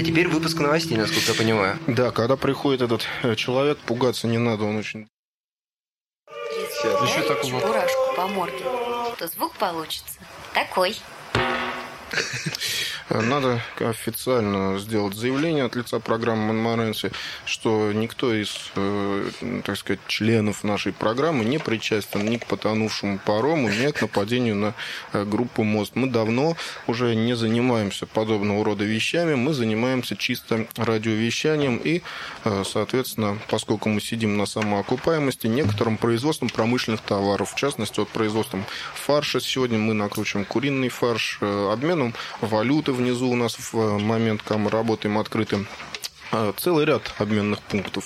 А теперь выпуск новостей, насколько я понимаю. Да, когда приходит этот человек, пугаться не надо, он очень... Еще так чебурашку по морде, то звук получится такой. Надо официально сделать заявление от лица программы Монморенси, что никто из, так сказать, членов нашей программы не причастен ни к потонувшему парому, ни к нападению на группу «Мост». Мы давно уже не занимаемся подобного рода вещами, мы занимаемся чисто радиовещанием и, соответственно, поскольку мы сидим на самоокупаемости, некоторым производством промышленных товаров, в частности, вот производством фарша. Сегодня мы накручиваем куриный фарш, обменом валюты внизу у нас в момент, когда мы работаем открытым, целый ряд обменных пунктов.